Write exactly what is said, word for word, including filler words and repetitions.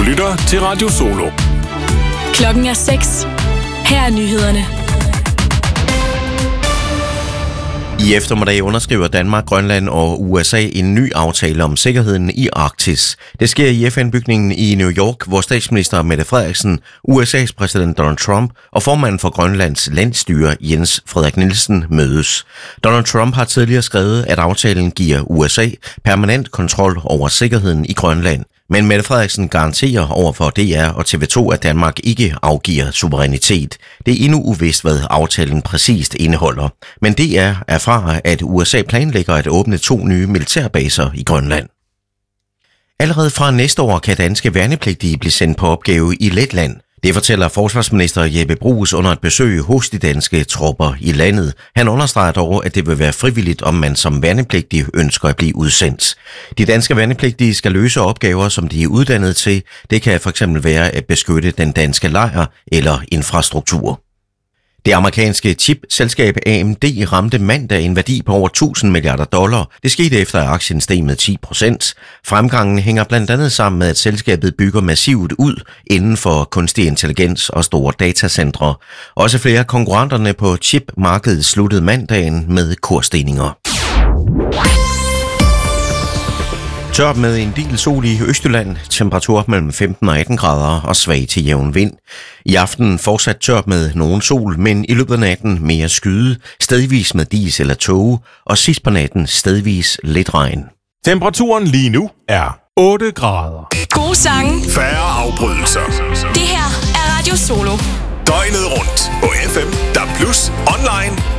lytter til Radio Solo. Klokken er seks. Her er nyhederne. I eftermiddag underskriver Danmark, Grønland og U S A en ny aftale om sikkerheden i Arktis. Det sker i F N-bygningen i New York, hvor statsminister Mette Frederiksen, U S A's præsident Donald Trump og formanden for Grønlands landsstyre Jens Frederik Nielsen mødes. Donald Trump har tidligere skrevet, at aftalen giver U S A permanent kontrol over sikkerheden i Grønland. Men Mette Frederiksen garanterer overfor D R og T V to, at Danmark ikke afgiver suverænitet. Det er endnu uvist, hvad aftalen præcist indeholder. Men D R erfarer, at U S A planlægger at åbne to nye militærbaser i Grønland. Allerede fra næste år kan danske værnepligtige blive sendt på opgave i Letland. Det fortæller forsvarsminister Jeppe Bruus under et besøg hos de danske tropper i landet. Han understreger dog, at det vil være frivilligt, om man som værnepligtig ønsker at blive udsendt. De danske værnepligtige skal løse opgaver, som de er uddannet til. Det kan fx være at beskytte den danske lejr eller infrastruktur. Det amerikanske chipselskab A M D ramte mandag en værdi på over tusind milliarder dollar. Det skete efter, at aktien steg med ti procent. Fremgangen hænger blandt andet sammen med, at selskabet bygger massivt ud inden for kunstig intelligens og store datacentre. Også flere af konkurrenterne på chipmarkedet sluttede mandagen med kursstigninger. Tørt med en del sol i Østjylland, temperatur mellem femten og atten grader og svag til jævn vind. I aften fortsat tørt med nogen sol, men i løbet af natten mere skyde, stedvis med dis eller tåge, og sidst på natten stedvis lidt regn. Temperaturen lige nu er otte grader. Gode sange. Færre afbrydelser. Det her er Radio Solo. Døgnet rundt på F M, D A B plus, online